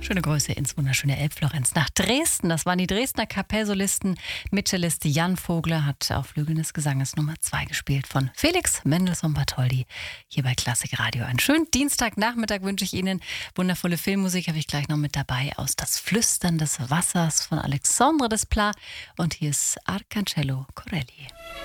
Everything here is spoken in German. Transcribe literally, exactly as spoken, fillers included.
Schöne Grüße ins wunderschöne Elbflorenz nach Dresden. Das waren die Dresdner Kapellsolisten. Mitcellist Jan Vogler hat auf Flügeln des Gesanges Nummer zwei gespielt von Felix Mendelssohn Bartholdy hier bei Klassik Radio. Einen schönen Dienstagnachmittag wünsche ich Ihnen. Wundervolle Filmmusik habe ich gleich noch mit dabei aus Das Flüstern des Wassers von Alexandre Desplat. Und hier ist Arcangelo Corelli.